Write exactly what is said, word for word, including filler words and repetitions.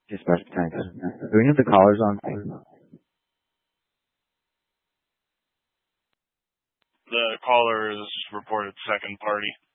Just perfect. Thanks. Do we know the callers on? The caller is reported second party.